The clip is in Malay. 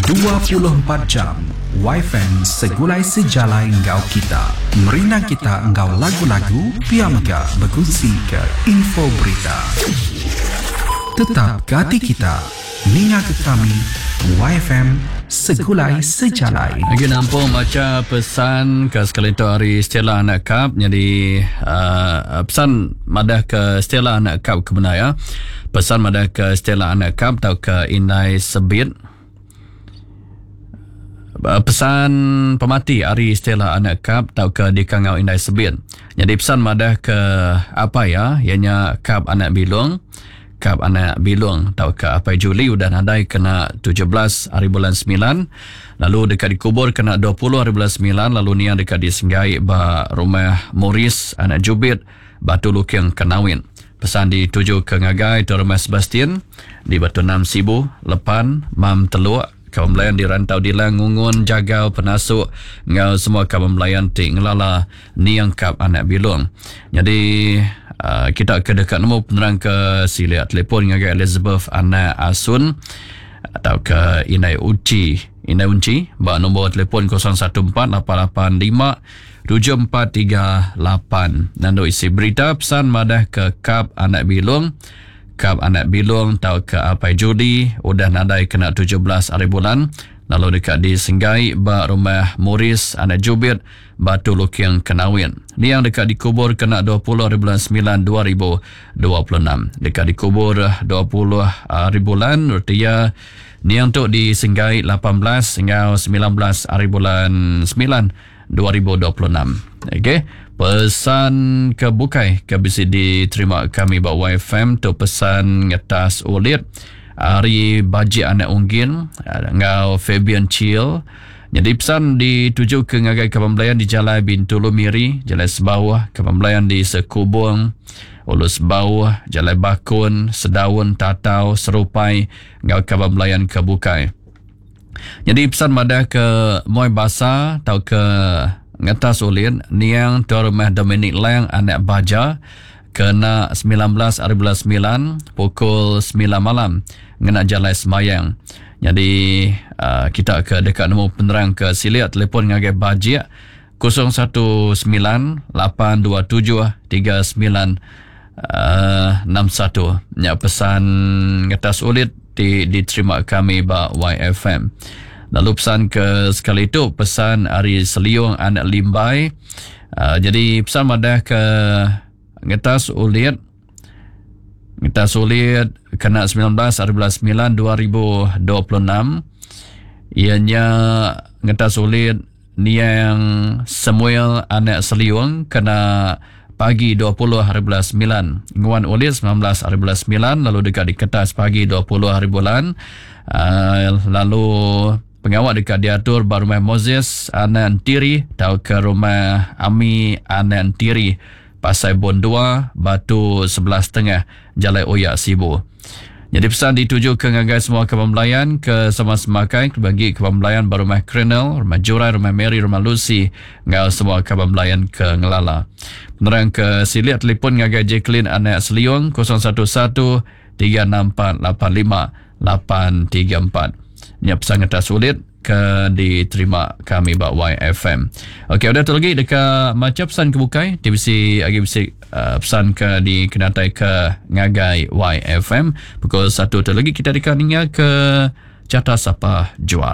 24 jam Wi-Fi segulai sejalai engkau kita. Merinang kita engkau lagu-lagu, piamga berkongsi ke info berita. Tetap ke hati kita, ninga ke kami, Wi-Fi segulai sejalai. Lagi nampak macam pesan ke sekali tu hari Stella Anak Cup. Jadi pesan madah ke Stella Anak Cup ke mana ya? Pesan madah ke Stella Anak Cup atau ke Inai Sebit. Pesan pemati hari Stella Anak Cup atau ke di Kangau Inai Sebit. Jadi pesan madah ke apa ya? Ianya Cup Anak Bilung. Cup Anak Bilung atau ke apa Juli udah nadai kena 17 hari bulan 9. Lalu dekat dikubur kena 20 hari bulan 9. Lalu ni yang dekat disenggai ba rumah Morris Anak Jubit Batu Lukiang Kenawin. Pesan dituju ke Ngagai tu rumah Sebastian di Batu 6 Sibu Lepan Mam Teluk. Kaum melayan di Rantau Dilang, Ngungun, Jagau, Penasuk, ngau semua kaum melayan ti ngelala niang Kap Anak Bilung. Jadi kita ke dekat nombor penerang ke siliat telefon ngagai Elizabeth Anak Asun atau ke Inai Unci ba nombor telefon 0148857438. Nando isi berita pesan madah ke Kap Anak Bilung. Kap Anak Bilung tau ke Apai Judi udah nadai kena 17 hari bulan. Lalu dekat di Senggai ba rumah Morris Anak Jubit Batu Lukiang Kenawin. Ni yang dekat dikubur kena 20 hari bulan 9 2026. Dekat dikubur 20 hari bulan Rutia. Ni yang tu di Senggai 18 hingga 19 hari bulan 9 2026. Okey. Pesan ke Bukai ke bisa diterima kami bawa YFM tu pesan ngetas ulit hari Baji Anak Unggin ngau Fabian Chill. Jadi pesan dituju ke ngagai Kapambelayan di Jalan Bintulu Miri, Jalan Sebawah, Kapambelayan di Sekubung, Ulus Bawah, Jalan Bakun, Sedaun, Tatau, Serupai, ngau Kapambelayan ke Bukai. Jadi pesan madah ke Moy Basa atau ke ngetas ulin niang tu rumah Dominic Lang Anak Baja kena 19 hari bulan 9 pukul 9 malam ngena Jalan Semayang. Jadi kita ke dekat nombor penerang ke siliat telefon ngagai Baji 019-827-3961 nya pesan ngetas ulit diterima kami ba YFM. Lalu pesan ke sekali itu pesan Ari Seliung Anak Limbai. Jadi pesan madah ke ngetas ulit kena 19 hari bulan 9 2026. Ianya ngetas ulit ni yang Samuel Anak Seliung kena pagi 20 hari bulan 9. Nguan ulit 19 hari bulan 9. Lalu dekat di kertas pagi 20 hari bulan. Lalu pengawal dekat diatur baru rumah Moses Anak Tiri atau ke rumah Ami Anak Tiri Pasai Bon 2 Batu 11.5 Jalan Oyak Sibu. Jadi pesan dituju ke ngagai semua Kapambelayan ke sama-semakai bagi Kapambelayan baru rumah Krenel, rumah Jurai, rumah Mary, rumah Lucy ngau semua Kapambelayan ke Ngelala. Penerang ke siliat telefon ngagai Jacqueline Anak Seliung 011-364-85-834. Ini pesan ngetas sulit ke diterima kami bak YFM. Okey, ada tu lagi dekat macam pesan ke Bukai TVC agi bisik pesan ke di kenatai ke ngagai YFM pukul 1 tu lagi kita dekat ninga ke Carta Sapa Juara.